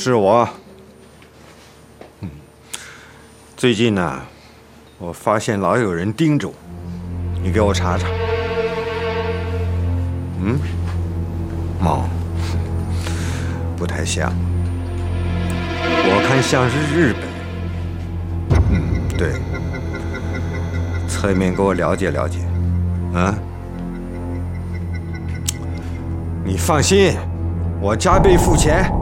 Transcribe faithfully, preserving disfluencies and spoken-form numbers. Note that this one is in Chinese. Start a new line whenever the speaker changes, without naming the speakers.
是我。嗯，最近呢，我发现老有人盯着我，你给我查查。嗯，哦，不太像，我看像是日本。嗯，对，侧面给我了解了解。啊，你放心，我加倍付钱。